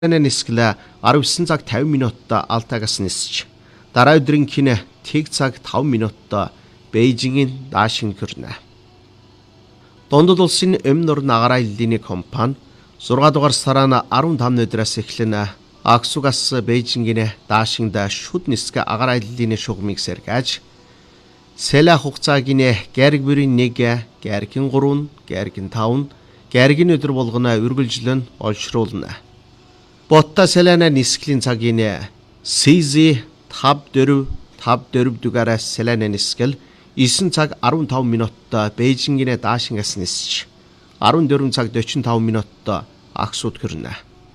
Нисгэлээ 19 цаг 50 минутаа Алтайгаас нисч дараа өдрийн кинэ тэг цаг 5 минутаа Бээжингийн Даашин хүрнэ. Дундад улсын өмнө нурны агаарын линий компани 6 дугаар сараа 15 өдрөөс эхлэн Аксугаас Бээжингийн Даашинд шүд нисгэ агаарын линий шугамыг сэргээж Сэлэ хугацаагийн гэрэг бүрийн 1, гэргийн 3, гэргийн 5, гэргийн өдөр болгоно үргэлжлэн олшруулна. Ботта Сэлэна нисгэлийн цагийн CZ 5454 дугаараас Сэлэна нисгэл 9 цаг 15 минутаа Бээжингийн Даашингаас нисч 14 цаг 45 минутаа Аксуд хүрнэ.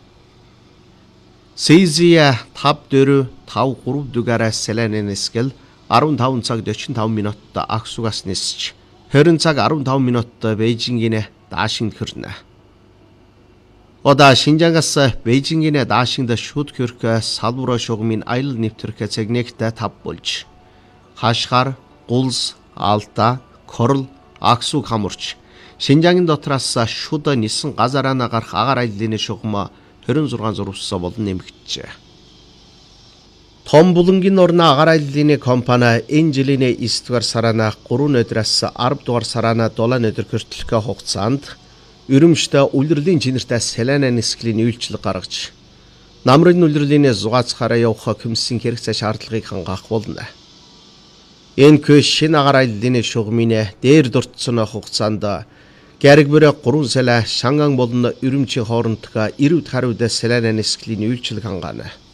CZ 5453 дугаараас Сэлэна нисгэл 15 цаг 45 минутаа Аксугаас нисч 20 цаг 15 минутаа Бээжингийн Даашинд хүрнэ. Ода Шинжангаас Бээжингийн Даашинд шүд хөрх салбар шугамын аялал нэвтрэх цэгнэгтэй тав болж Хашгаар, Гулс, Алта, Корл, Аксуг хамарч Шинжангийн дотроос шүд нисэн газараа гарах агаар аяллын шугам 26 зурвсаа болон нэмэгджээ. Том булангийн орны агаар аяллын компани энэ жилийн 9 дугаар сараа 3 өдрөөс 10 дугаар сараа 7 өдөр хүртэлх хугацаанд Өрөмжтэй улирлын чинэртэй Сэлэна нисгэлийн үйлчлэг гаргаж намрын улирлын зугаацхаараа явах комиссийн хэрэгцээ шаардлагыг хангах болно. Энэ шинэ агаар аяллын шугамын дээр дурдсан хугацаанд гэрэг бүрэ 3 сэлэ Шанган болон Өрөмчийн хоорондох 90 гаруйд Сэлэна нисгэлийн үйлчлэг хангаана.